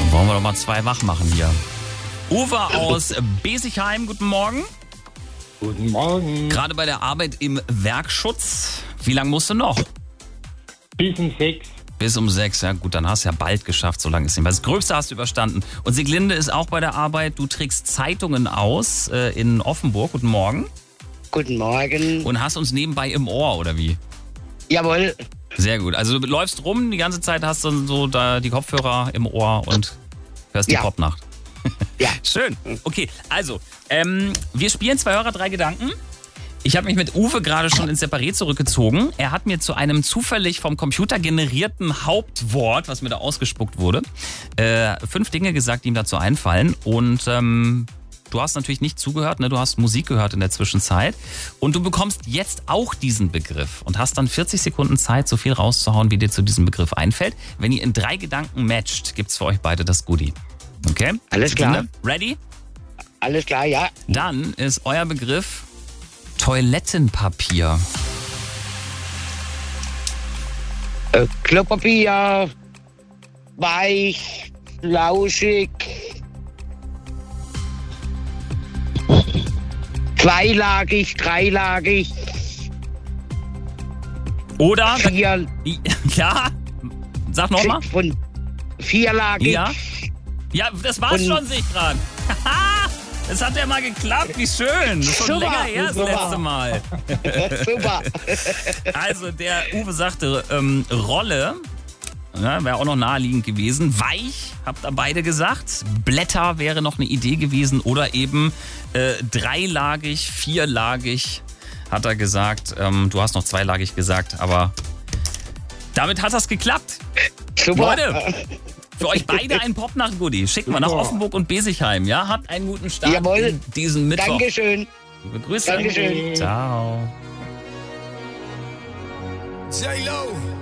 Wollen wir doch mal 2 wach machen hier. Uwe aus Besigheim, guten Morgen. Guten Morgen. Gerade bei der Arbeit im Werkschutz. Wie lange musst du noch? Bis um 6. Bis um 6, ja gut, dann hast du ja bald geschafft, so lange ist nicht mehr. Das Gröbste hast du überstanden. Und Sieglinde ist auch bei der Arbeit. Du trägst Zeitungen aus in Offenburg. Guten Morgen. Guten Morgen. Und hast uns nebenbei im Ohr, oder wie? Jawohl. Sehr gut. Also du läufst rum, die ganze Zeit hast du so da die Kopfhörer im Ohr und hörst die Ja. Popnacht. Ja. Schön. Okay, also, wir spielen 2 Hörer, 3 Gedanken. Ich habe mich mit Uwe gerade schon ins Separé zurückgezogen. Er hat mir zu einem zufällig vom Computer generierten Hauptwort, was mir da ausgespuckt wurde, 5 Dinge gesagt, die ihm dazu einfallen. Und du hast natürlich nicht zugehört, ne? Du hast Musik gehört in der Zwischenzeit. Und du bekommst jetzt auch diesen Begriff und hast dann 40 Sekunden Zeit, so viel rauszuhauen, wie dir zu diesem Begriff einfällt. Wenn ihr in 3 Gedanken matcht, gibt's für euch beide das Goodie. Okay? Alles klar. Ready? Alles klar, ja. Dann ist euer Begriff Toilettenpapier. Klopapier, weich, lauschig, zweilagig, dreilagig, Oder? vier, Ja? Sag nochmal. von vierlagig. Ja? Ja, das war's Und- schon, sehe ich dran. Es hat ja mal geklappt, wie schön. Das ist schon Super, länger her, das super. letzte Mal. Super. Also, der Uwe sagte Rolle. Ja, wäre auch noch naheliegend gewesen. Weich, habt ihr beide gesagt. Blätter wäre noch eine Idee gewesen. Oder eben dreilagig, vierlagig, hat er gesagt. Du hast noch zweilagig gesagt, aber damit hat das geklappt. Super. Leute, für euch beide ein Popnacht-Goodie. Schicken wir nach Offenburg und Besigheim. Ja, habt einen guten Start Jawohl. in diesen Mittwoch. Dankeschön. Liebe Grüße. Dankeschön. Ciao. J-Lo.